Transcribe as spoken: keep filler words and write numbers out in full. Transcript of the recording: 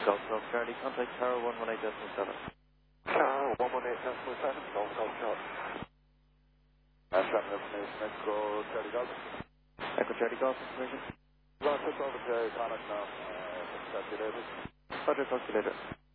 Golf Golf Charlie, contact Tower one one eight decimal seven. Tower one one eight decimal seven, Golf Golf Charlie. Uh, seven information, Echo Charlie Golf. Echo Charlie Golf information. Roger, over to Connacht now. Uh, talk to you later. Roger, talk to you later.